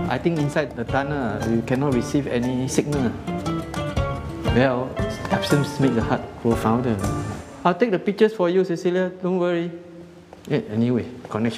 I think inside the tunnel you cannot receive any signal. Well, absence makes the heart grow fonder. I'll take the pictures for you, Cecilia. Don't worry. Anyway, connection.